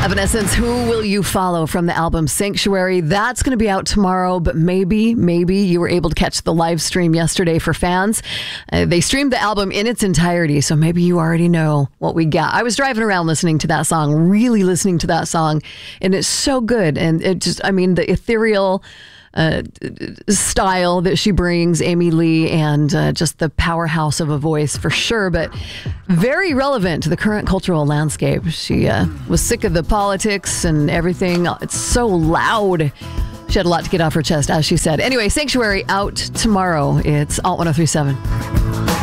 Evanescence, Who Will You Follow from the album Sanctuary. That's going to be out tomorrow, but maybe you were able to catch the live stream yesterday for fans. They streamed the album in its entirety, so maybe you already know what we got. I was driving around listening to that song, really listening to that song, and it's so good. And it just, the ethereal style that she brings, Amy Lee, and just the powerhouse of a voice for sure, but very relevant to the current cultural landscape. She was sick of the politics and everything. It's so loud. She had a lot to get off her chest, as she said. Anyway, Sanctuary out tomorrow. It's Alt 1037.